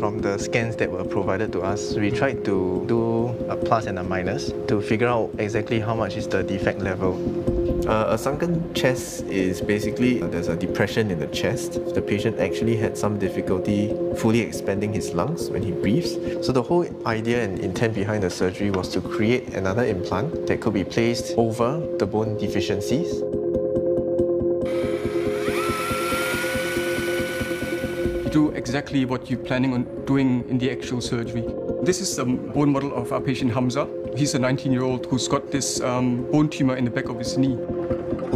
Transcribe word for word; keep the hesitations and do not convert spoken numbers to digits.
From the scans that were provided to us, we tried to do a plus and a minus to figure out exactly how much is the defect level. Uh, a sunken chest is basically uh, there's a depression in the chest. The patient actually had some difficulty fully expanding his lungs when he breathes. So the whole idea and intent behind the surgery was to create another implant that could be placed over the bone deficiencies. Do exactly what you're planning on doing in the actual surgery. This is the bone model of our patient Hamza. He's a nineteen-year-old who's got this um, bone tumor in the back of his knee.